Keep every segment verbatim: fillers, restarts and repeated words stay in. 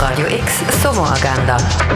Radio X Sommeragenda.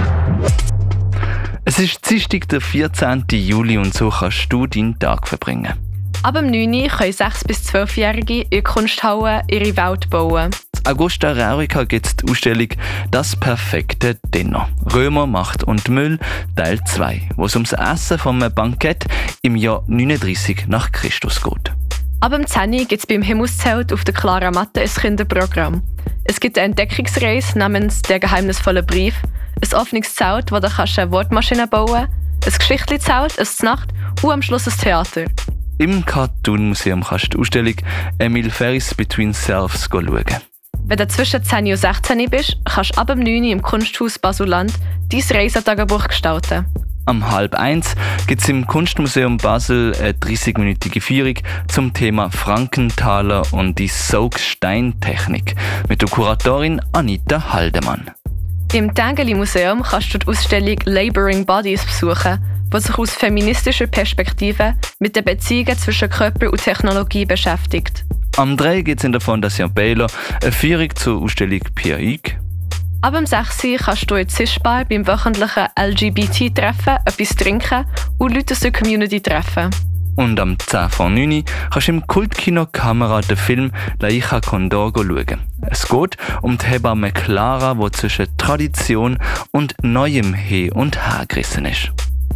Es ist Dienstag, der vierzehnten Juli, und so kannst du deinen Tag verbringen. Ab dem neun Uhr können sechs- bis zwölfjährige in Kunsthallen ihre Welt bauen. In Augusta Raurica gibt es die Ausstellung «Das perfekte Dinner. Römer, Macht und Müll» Teil zwei, wo es ums Essen von einem Bankett im Jahr neununddreissig nach Christus geht. Ab dem zehn Uhr gibt es beim Himmelszelt auf der Clara Matte ein Kinderprogramm. Es gibt eine Entdeckungsreise namens «Der geheimnisvolle Brief», ein offenes Zelt, wo du eine Wortmaschine bauen kannst, ein Geschichtli-Zelt, eine Znacht und am Schluss ein Theater. Im Cartoon Museum kannst du die Ausstellung «Emil Ferris Between Selves» schauen. Wenn du zwischen zehn und sechzehn Uhr bist, kannst du ab dem neun Uhr im Kunsthaus Basuland dein Reisetagebuch gestalten. Am halb eins gibt es im Kunstmuseum Basel eine dreißig-minütige Führung zum Thema Frankenthaler und die Saugsteintechnik mit der Kuratorin Anita Haldemann. Im Tengeli-Museum kannst du die Ausstellung «Laboring Bodies» besuchen, die sich aus feministischer Perspektive mit den Beziehungen zwischen Körper und Technologie beschäftigt. Am drei gibt es in der Fondation Baylor eine Führung zur Ausstellung Pierre Hugues. Ab dem sechs Uhr kannst du in Zischbar beim wöchentlichen L G B T-Treffen etwas trinken und Leute aus der Community treffen. Und am zehn vor neun kannst du im Kultkino Kamera den Film «La hija con Dorgo» schauen. Es geht um die Hebamme Clara, die zwischen Tradition und Neuem hin und her gerissen ist.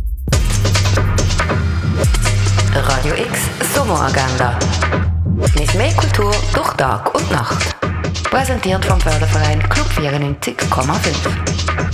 Radio X Sommeragenda. Nicht mehr Kultur durch Tag und Nacht. Präsentiert vom Förderverein Club vierundneunzig Komma fünf.